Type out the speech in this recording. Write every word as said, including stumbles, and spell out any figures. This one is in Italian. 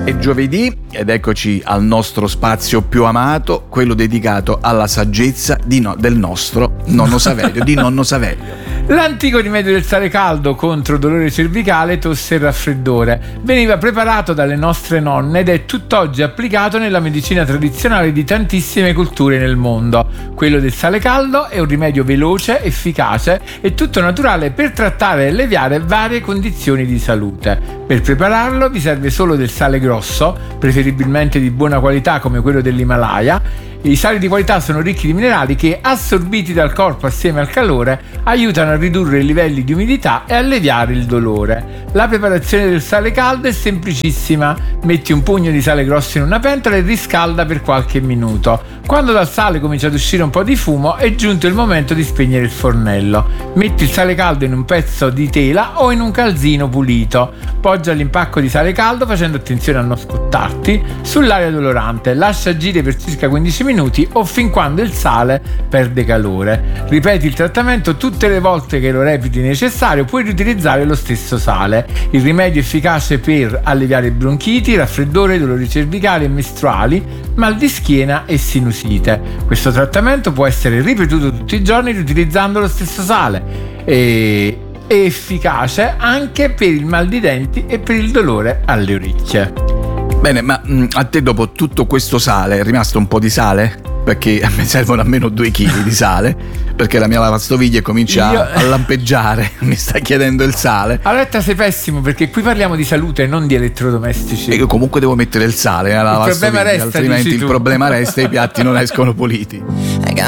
È giovedì ed eccoci al nostro spazio più amato, quello dedicato alla saggezza di no, del nostro nonno Saverio, di nonno Saverio. L'antico rimedio del sale caldo contro dolore cervicale, tosse e raffreddore veniva preparato dalle nostre nonne ed è tutt'oggi applicato nella medicina tradizionale di tantissime culture nel mondo. Quello del sale caldo è un rimedio veloce, efficace e tutto naturale per trattare e alleviare varie condizioni di salute. Per prepararlo vi serve solo del sale grosso, preferibilmente di buona qualità come quello dell'Himalaya. I sali di qualità sono ricchi di minerali che, assorbiti dal corpo assieme al calore, aiutano a ridurre i livelli di umidità e alleviare il dolore. La preparazione del sale caldo è semplicissima. Metti un pugno di sale grosso in una pentola e riscalda per qualche minuto. Quando dal sale comincia ad uscire un po' di fumo, è giunto il momento di spegnere il fornello. Metti il sale caldo in un pezzo di tela o in un calzino pulito. Poggia l'impacco di sale caldo, facendo attenzione a non scottarti, sull'area dolorante. Lascia agire per circa quindici minuti o fin quando il sale perde calore. Ripeti il trattamento tutte le volte che lo reputi necessario. Puoi riutilizzare lo stesso sale. Il rimedio è efficace per alleviare bronchiti, raffreddore, dolori cervicali e mestruali, mal di schiena e sinusite. Questo trattamento può essere ripetuto tutti i giorni riutilizzando lo stesso sale e è efficace anche per il mal di denti e per il dolore alle orecchie. Bene, ma mh, a te dopo tutto questo sale è rimasto un po' di sale? Perché a me servono almeno due chili di sale, perché la mia lavastoviglie comincia Io... a lampeggiare, mi sta chiedendo il sale. Allora sei pessimo, perché qui parliamo di salute e non di elettrodomestici. E io comunque devo mettere il sale nella lavastoviglie, resta, altrimenti il problema resta e i piatti non escono puliti.